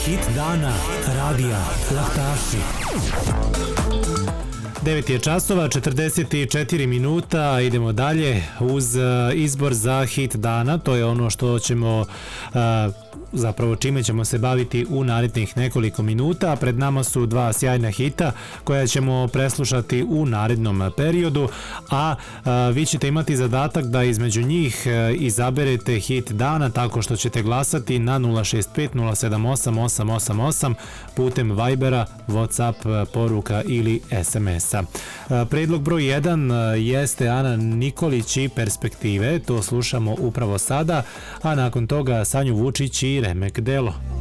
Hit dana radija Laktaši. 9 je časova, 44 minuta, idemo dalje uz izbor za hit dana, to je ono što ćemo, zapravo čime ćemo se baviti u narednih nekoliko minuta. Pred nama su dva sjajna hita koja ćemo preslušati u narednom periodu, a vi ćete imati zadatak da između njih izaberete hit dana tako što ćete glasati na 065 078 888 putem Vibera, Whatsapp poruka ili SMS-a. Predlog broj 1 jeste Ana Nikolić i Perspektive, to slušamo upravo sada, a nakon toga Sanju Vučić i Remek Delo.